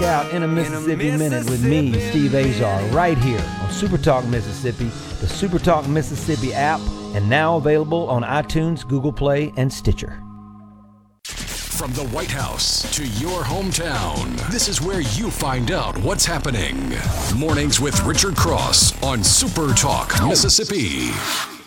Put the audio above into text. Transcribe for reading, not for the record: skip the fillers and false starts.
out In a Mississippi Minute with me, Steve Azar, right here on Super Talk Mississippi, the Super Talk Mississippi app, and now available on iTunes, Google Play, and Stitcher. From the White House to your hometown, this is where you find out what's happening. Mornings with Richard Cross on Super Talk Mississippi.